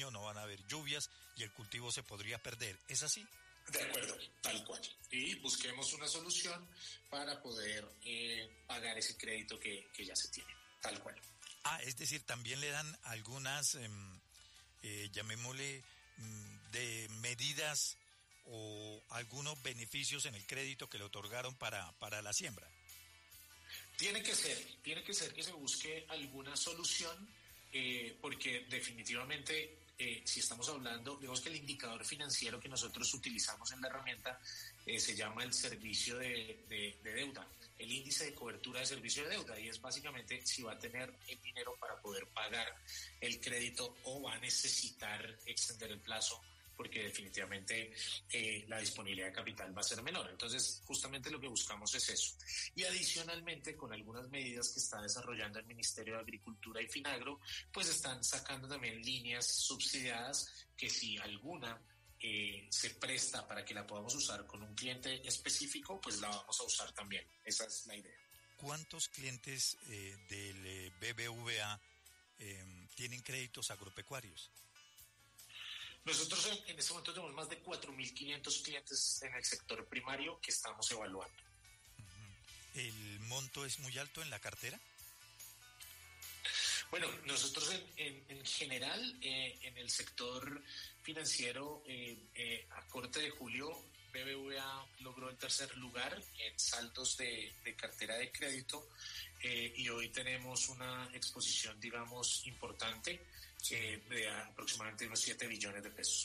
Niño, no van a haber lluvias y el cultivo se podría perder. ¿Es así? De acuerdo, tal cual. Y busquemos una solución para poder pagar ese crédito que ya se tiene, tal cual. Es decir, también le dan algunas, llamémosle, de medidas o algunos beneficios en el crédito que le otorgaron para la siembra. Tiene que ser que se busque alguna solución, porque definitivamente, si estamos hablando, digamos que el indicador financiero que nosotros utilizamos en la herramienta se llama el servicio de deuda, el índice de cobertura de servicio de deuda, y es básicamente si va a tener el dinero para poder pagar el crédito o va a necesitar extender el plazo, porque definitivamente la disponibilidad de capital va a ser menor. Entonces, justamente lo que buscamos es eso. Y adicionalmente, con algunas medidas que está desarrollando el Ministerio de Agricultura y Finagro, pues están sacando también líneas subsidiadas que si alguna se presta para que la podamos usar con un cliente específico, pues la vamos a usar también. Esa es la idea. ¿Cuántos clientes del BBVA tienen créditos agropecuarios? Nosotros en este momento tenemos más de 4.500 clientes en el sector primario que estamos evaluando. ¿El monto es muy alto en la cartera? Bueno, nosotros en general, en el sector financiero, a corte de julio, BBVA logró el tercer lugar en saldos de cartera de crédito, y hoy tenemos una exposición, digamos, importante, de aproximadamente unos 7 billones de pesos.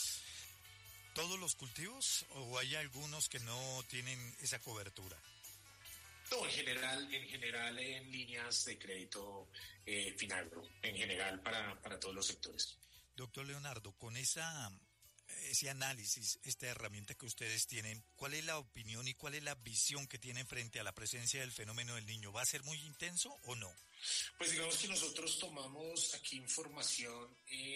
¿Todos los cultivos o hay algunos que no tienen esa cobertura? No, en general en líneas de crédito Finagro, en general para todos los sectores. Doctor Leonardo, con ese análisis, esta herramienta que ustedes tienen, ¿cuál es la opinión y cuál es la visión que tienen frente a la presencia del fenómeno del Niño? ¿Va a ser muy intenso o no? Pues digamos que nosotros tomamos aquí información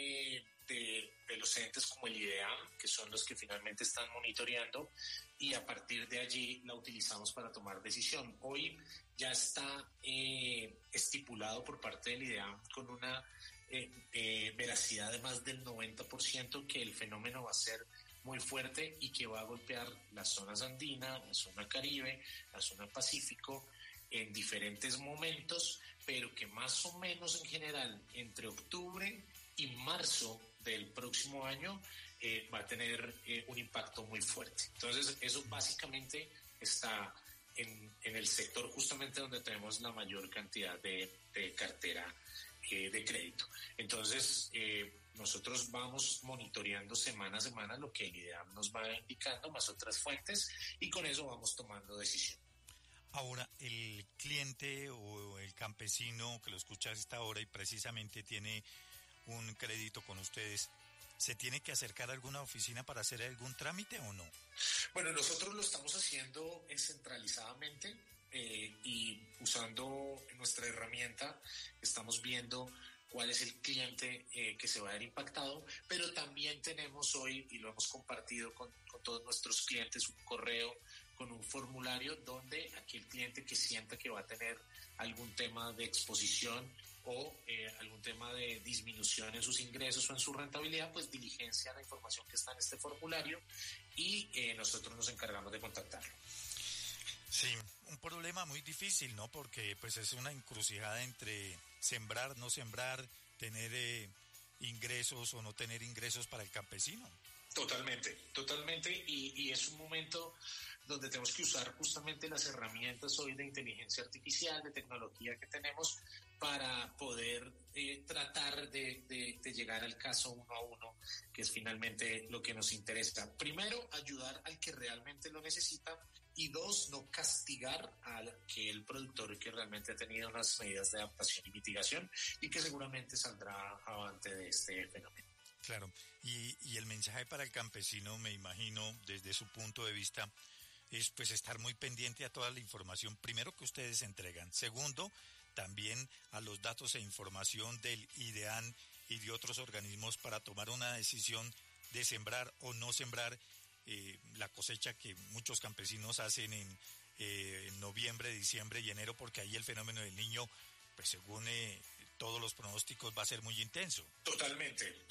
de los entes como el IDEAM, que son los que finalmente están monitoreando, y a partir de allí la utilizamos para tomar decisión. Hoy ya está estipulado por parte del IDEAM con una veracidad de más del 90% que el fenómeno va a ser muy fuerte y que va a golpear las zonas andinas, la zona Caribe, la zona Pacífico en diferentes momentos, pero que más o menos en general entre octubre y marzo del próximo año va a tener un impacto muy fuerte. Entonces eso básicamente está en el sector justamente donde tenemos la mayor cantidad de cartera de crédito. Entonces, nosotros vamos monitoreando semana a semana lo que el IDEAM nos va indicando, más otras fuentes, y con eso vamos tomando decisión. Ahora, el cliente o el campesino que lo escucha a esta hora y precisamente tiene un crédito con ustedes, ¿se tiene que acercar a alguna oficina para hacer algún trámite o no? Bueno, nosotros lo estamos haciendo centralizadamente, y usando nuestra herramienta estamos viendo cuál es el cliente que se va a ver impactado, pero también tenemos hoy, y lo hemos compartido con todos nuestros clientes, un correo con un formulario donde aquel cliente que sienta que va a tener algún tema de exposición o algún tema de disminución en sus ingresos o en su rentabilidad, pues diligencia la información que está en este formulario y nosotros nos encargamos de contactarlo. Sí, un problema muy difícil, ¿no? Porque pues es una encrucijada entre sembrar, no sembrar, tener ingresos o no tener ingresos para el campesino. Totalmente, y es un momento donde tenemos que usar justamente las herramientas hoy de inteligencia artificial, de tecnología que tenemos para poder tratar de llegar al caso uno a uno, que es finalmente lo que nos interesa. Primero, ayudar al que realmente lo necesita, y dos, no castigar a aquel productor que realmente ha tenido unas medidas de adaptación y mitigación y que seguramente saldrá avante de este fenómeno. Claro, y el mensaje para el campesino, me imagino, desde su punto de vista, es pues estar muy pendiente a toda la información, primero que ustedes entregan, segundo, también a los datos e información del IDEAM y de otros organismos para tomar una decisión de sembrar o no sembrar la cosecha que muchos campesinos hacen en noviembre, diciembre y enero, porque ahí el fenómeno del Niño, pues según todos los pronósticos, va a ser muy intenso. Totalmente.